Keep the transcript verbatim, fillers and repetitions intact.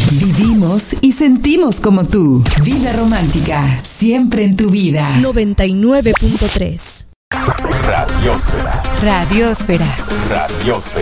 Vivimos y sentimos como tú. Vida romántica, siempre en tu vida. noventa y nueve punto tres. Radiósfera. Radiósfera. Radiósfera.